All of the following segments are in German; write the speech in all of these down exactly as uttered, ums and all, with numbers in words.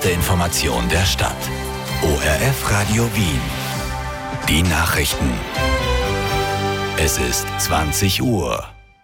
erste Information der Stadt. O R F Radio Wien. Die Nachrichten. Es ist zwanzig Uhr.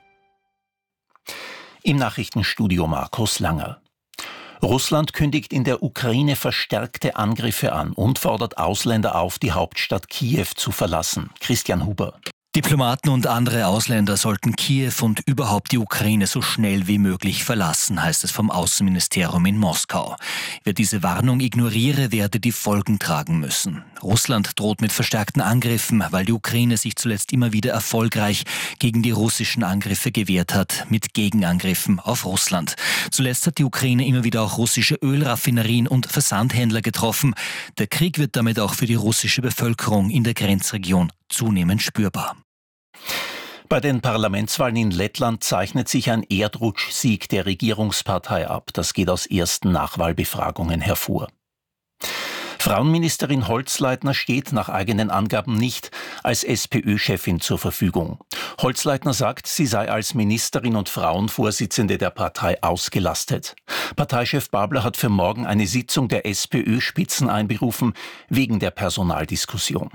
Im Nachrichtenstudio Markus Langer. Russland kündigt in der Ukraine verstärkte Angriffe an und fordert Ausländer auf, die Hauptstadt Kiew zu verlassen. Christian Huber. Diplomaten und andere Ausländer sollten Kiew und überhaupt die Ukraine so schnell wie möglich verlassen, heißt es vom Außenministerium in Moskau. Wer diese Warnung ignoriere, werde die Folgen tragen müssen. Russland droht mit verstärkten Angriffen, weil die Ukraine sich zuletzt immer wieder erfolgreich gegen die russischen Angriffe gewehrt hat, mit Gegenangriffen auf Russland. Zuletzt hat die Ukraine immer wieder auch russische Ölraffinerien und Versandhändler getroffen. Der Krieg wird damit auch für die russische Bevölkerung in der Grenzregion zunehmend spürbar. Bei den Parlamentswahlen in Lettland zeichnet sich ein Erdrutschsieg der Regierungspartei ab. Das geht aus ersten Nachwahlbefragungen hervor. Frauenministerin Holzleitner steht nach eigenen Angaben nicht als SPÖ-Chefin zur Verfügung. Holzleitner sagt, sie sei als Ministerin und Frauenvorsitzende der Partei ausgelastet. Parteichef Babler hat für morgen eine Sitzung der SPÖ-Spitzen einberufen, wegen der Personaldiskussion.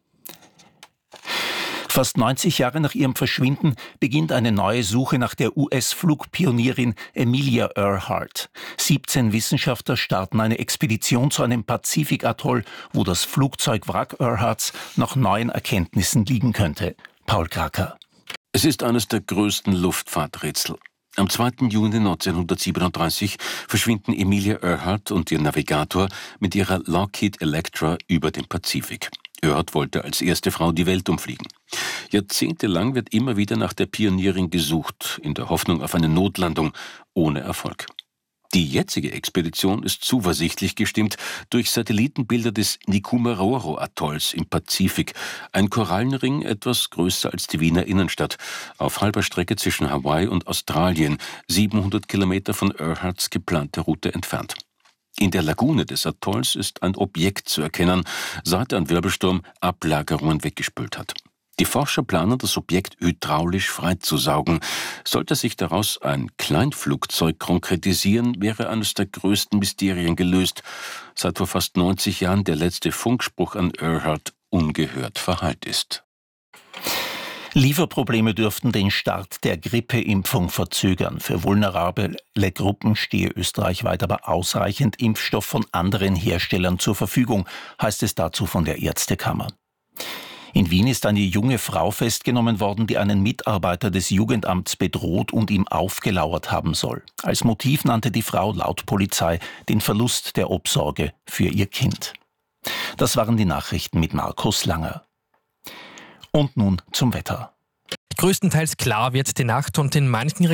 Fast neunzig Jahre nach ihrem Verschwinden beginnt eine neue Suche nach der U S-Flugpionierin Amelia Earhart. siebzehn Wissenschaftler starten eine Expedition zu einem Pazifikatoll, wo das Flugzeugwrack Earharts nach neuen Erkenntnissen liegen könnte. Paul Kracker. Es ist eines der größten Luftfahrträtsel. Am zweiten Juni neunzehnhundertsiebenunddreißig verschwinden Amelia Earhart und ihr Navigator mit ihrer Lockheed Electra über den Pazifik. Earhart wollte als erste Frau die Welt umfliegen. Jahrzehntelang wird immer wieder nach der Pionierin gesucht, in der Hoffnung auf eine Notlandung, ohne Erfolg. Die jetzige Expedition ist zuversichtlich gestimmt durch Satellitenbilder des Nikumaroro-Atolls im Pazifik, ein Korallenring etwas größer als die Wiener Innenstadt, auf halber Strecke zwischen Hawaii und Australien, siebenhundert Kilometer von Earharts geplanter Route entfernt. In der Lagune des Atolls ist ein Objekt zu erkennen, seit ein Wirbelsturm Ablagerungen weggespült hat. Die Forscher planen, das Objekt hydraulisch freizusaugen. Sollte sich daraus ein Kleinflugzeug konkretisieren, wäre eines der größten Mysterien gelöst, seit vor fast neunzig Jahren der letzte Funkspruch an Earhart ungehört verhallt ist. Lieferprobleme dürften den Start der Grippeimpfung verzögern. Für vulnerable Gruppen stehe österreichweit aber ausreichend Impfstoff von anderen Herstellern zur Verfügung, heißt es dazu von der Ärztekammer. In Wien ist eine junge Frau festgenommen worden, die einen Mitarbeiter des Jugendamts bedroht und ihm aufgelauert haben soll. Als Motiv nannte die Frau laut Polizei den Verlust der Obsorge für ihr Kind. Das waren die Nachrichten mit Markus Langer. Und nun zum Wetter. Größtenteils klar wird die Nacht und in manchen Regionen